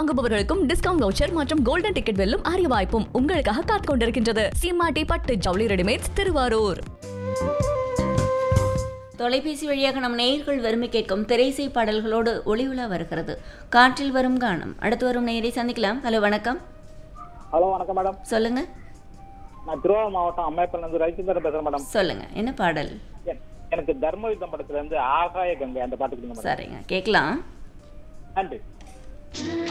வாங்குபவர்களுக்கும் discount voucher மற்றும் golden ticket வெல்லும் அரிய வாய்ப்பும் உங்களுக்காக காத்துக் கொண்டிருக்கின்றது. சீமாட்டி பட்டு ஜவுளி ரெடிமேட்ஸ், திருவாரூர். தொலைபேசி வழியாக நம் நேயர்கள் விரும்பி கேட்கும் திரைசை பாடல்களோடு ஒளிவுலா வருகிறது காற்றில் வரும் கானம். அடுத்து வரும் நேயரை சந்திக்கலாம். ஹலோ, வணக்கம். ஹலோ, வணக்கம் மேடம். சொல்லுங்க. நான் திருவாரூர் மாவட்டம் அம்மையப்பன்லேருந்து ரவிச்சந்திரன் பேசுறேன் மேடம். சொல்லுங்க, என்ன பாடல்? எனக்கு தர்மயுத்தம் படத்துல இருந்து ஆகாய கங்கை அந்த பாட்டு கொடுங்க மேடம். சரிங்க, கேட்கலாம். நன்றி.